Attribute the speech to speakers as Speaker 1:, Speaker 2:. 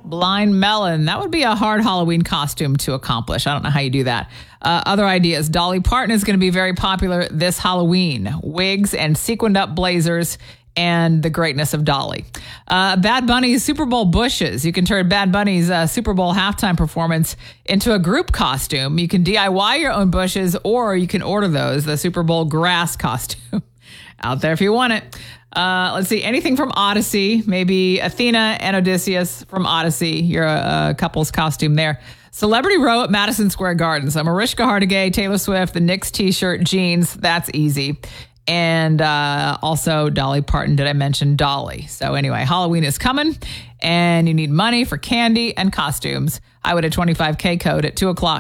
Speaker 1: Blind Melon. That would be a hard Halloween costume to accomplish. I don't know how you do that. Other ideas. Dolly Parton is going to be very popular this Halloween. Wigs and sequined up blazers and the greatness of Dolly. Bad Bunny's Super Bowl bushes. You can turn Bad Bunny's Super Bowl halftime performance into a group costume. You can DIY your own bushes, or you can order those, the Super Bowl grass costume. Out there if you want it. Let's see, anything from Odyssey, maybe Athena and Odysseus from Odyssey. You're a couple's costume there. Celebrity Row at Madison Square Garden. So Mariska Hargitay, Taylor Swift, the Knicks t-shirt, jeans. That's easy. And also Dolly Parton. Did I mention Dolly? So anyway, Halloween is coming and you need money for candy and costumes. I would a 25K code at 2 o'clock.